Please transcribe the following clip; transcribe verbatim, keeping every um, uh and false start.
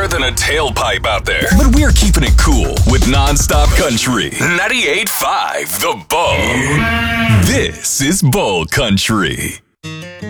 hotter than a tailpipe out there. But we're keeping it cool with Non-Stop Country. ninety-eight point five The Bull. This is Bull Country.